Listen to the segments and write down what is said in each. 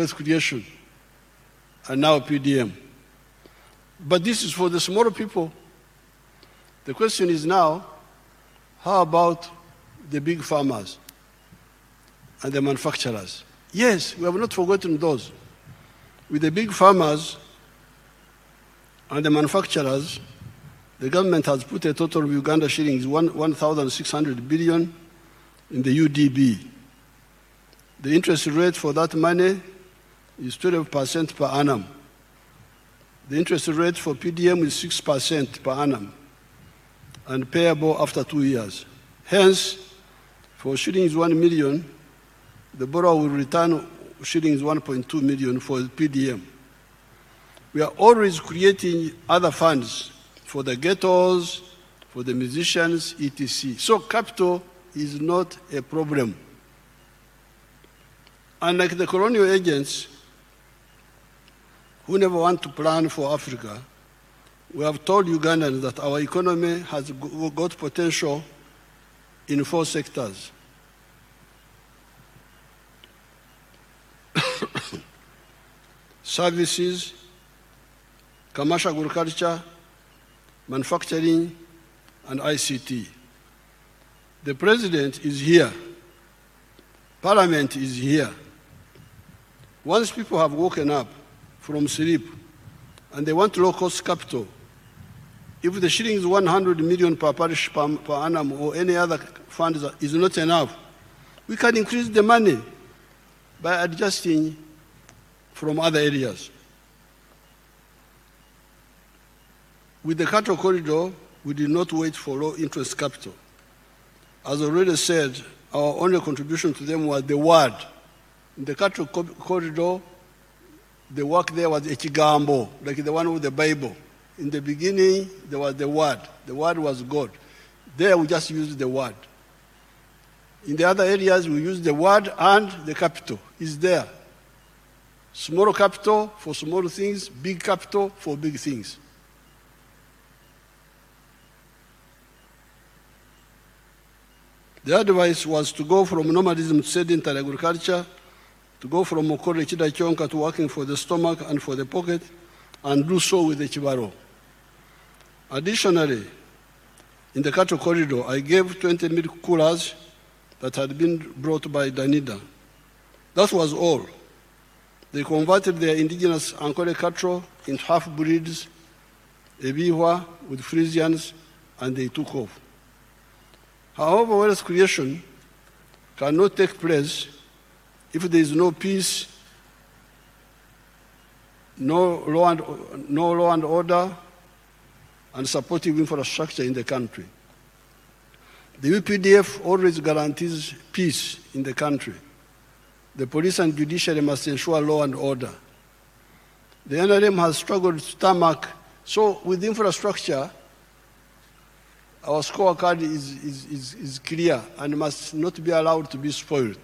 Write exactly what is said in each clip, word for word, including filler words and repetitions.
wealth creation, and now P D M. But this is for the smaller people. The question is now, how about the big farmers and the manufacturers? Yes, we have not forgotten those. With the big farmers and the manufacturers, the government has put a total of Uganda shillings one thousand six hundred billion in the U D B. The interest rate for that money is twelve percent per annum. The interest rate for P D M is six percent per annum and payable after two years. Hence, for shillings one million, the borrower will return shillings one point two million for P D M. We are always creating other funds for the ghettos, for the musicians, et cetera. So capital is not a problem. Unlike the colonial agents who never want to plan for Africa, we have told Ugandans that our economy has got potential in four sectors. Services, commercial agriculture, manufacturing, and I C T. The president is here. Parliament is here. Once people have woken up from sleep and they want low-cost capital, if the shillings one hundred million per parish per, per annum or any other fund is not enough, we can increase the money by adjusting from other areas. With the cattle corridor, we did not wait for low-interest capital. As already said, our only contribution to them was the word. In the cattle co corridor, the work there was ekigambo, like the one with the Bible. In the beginning, there was the word. The word was God. There, we just used the word. In the other areas, we use the word and the capital is there. Small capital for small things, big capital for big things. The advice was to go from nomadism to sedentary agriculture, to go from Mokore Chida Chonka to working for the stomach and for the pocket, and do so with the Chibaro. Additionally, in the cattle corridor, I gave twenty milk coolers that had been brought by Danida. That was all. They converted their indigenous Ankole cattle into half-breeds, Ebiwa with Frisians, and they took off. However, wealth creation cannot take place if there is no peace, no law and, no law and order, and supportive infrastructure in the country. The U P D F always guarantees peace in the country. The police and judiciary must ensure law and order. The N R M has struggled to tarmac, so with infrastructure, our scorecard is, is, is, is clear and must not be allowed to be spoiled.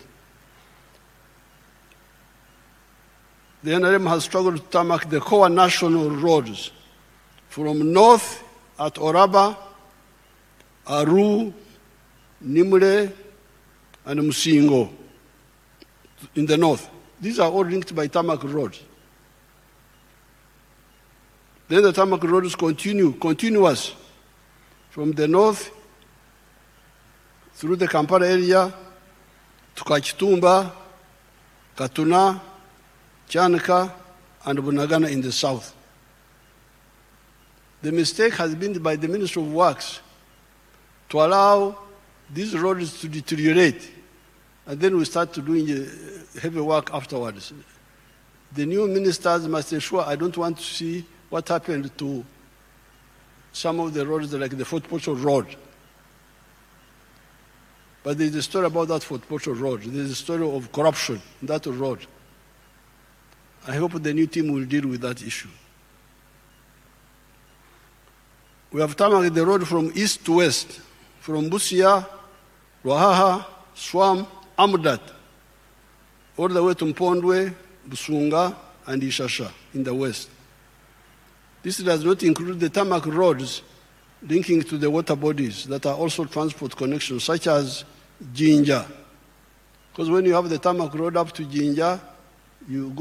The N R M has struggled to tarmac the core national roads from north at Oraba, Aru, Nimule, and Musingo in the north. These are all linked by tarmac roads. Then the tarmac roads continue, continuous, from the north through the Kampala area to Kachitumba, Katuna, Chanka, and Bunagana in the south. The mistake has been by the Ministry of Works to allow these roads to deteriorate, and then we start to doing heavy work afterwards. The new ministers must ensure, I don't want to see what happened to some of the roads like the Fort Portal Road. But there's a story about that Fort Portal Road. There's a story of corruption in that road. I hope the new team will deal with that issue. We have tarmacked the road from east to west, from Busia, Ruahaha, Swam, Amudat, all the way to Mpondwe, Busunga, and Ishasha in the west. This does not include the tarmac roads linking to the water bodies that are also transport connections, such as Jinja. Because when you have the tarmac road up to Jinja, you go